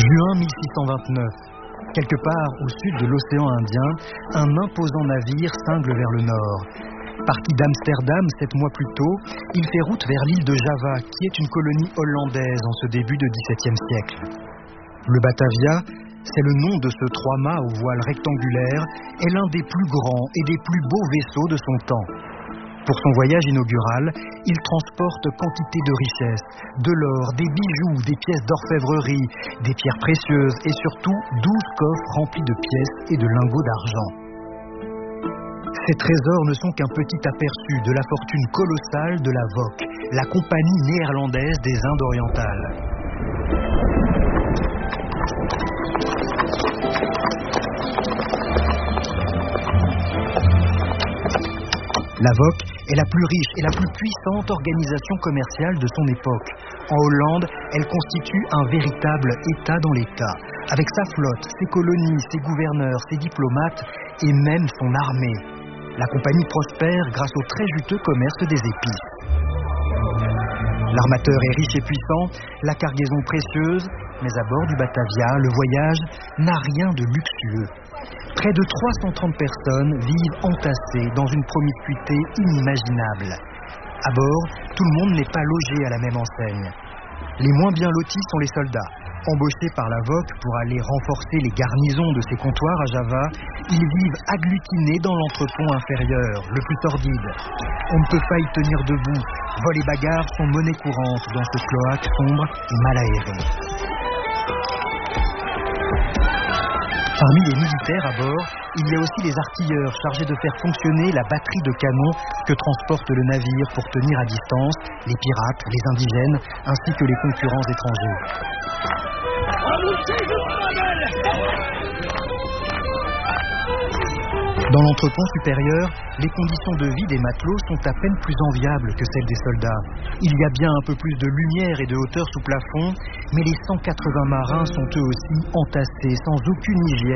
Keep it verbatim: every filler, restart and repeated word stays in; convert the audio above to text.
Juin mille six cent vingt-neuf. Quelque part au sud de l'océan Indien, un imposant navire cingle vers le nord. Parti d'Amsterdam sept mois plus tôt, il fait route vers l'île de Java, qui est une colonie hollandaise en ce début de dix-septième siècle. Le Batavia, c'est le nom de ce trois-mâts aux voiles rectangulaires, est l'un des plus grands et des plus beaux vaisseaux de son temps. Pour son voyage inaugural, il transporte quantité de richesses, de l'or, des bijoux, des pièces d'orfèvrerie, des pierres précieuses et surtout douze coffres remplis de pièces et de lingots d'argent. Ces trésors ne sont qu'un petit aperçu de la fortune colossale de la V O C, la compagnie néerlandaise des Indes orientales. La V O C est la plus riche et la plus puissante organisation commerciale de son époque. En Hollande, elle constitue un véritable État dans l'État, avec sa flotte, ses colonies, ses gouverneurs, ses diplomates et même son armée. La compagnie prospère grâce au très juteux commerce des épices. L'armateur est riche et puissant, la cargaison précieuse, mais à bord du Batavia, le voyage n'a rien de luxueux. Près de trois cent trente personnes vivent entassées dans une promiscuité inimaginable. À bord, tout le monde n'est pas logé à la même enseigne. Les moins bien lotis sont les soldats. Embauchés par la V O C pour aller renforcer les garnisons de ses comptoirs à Java, ils vivent agglutinés dans l'entrepont inférieur, le plus sordide. On ne peut pas y tenir debout. Vols et bagarres sont monnaie courante dans ce cloaque sombre et mal aéré. Parmi les militaires à bord, il y a aussi les artilleurs chargés de faire fonctionner la batterie de canons que transporte le navire pour tenir à distance les pirates, les indigènes, ainsi que les concurrents étrangers. Dans l'entrepont supérieur, les conditions de vie des matelots sont à peine plus enviables que celles des soldats. Il y a bien un peu plus de lumière et de hauteur sous plafond, mais les cent quatre-vingts marins sont eux aussi entassés sans aucune hygiène.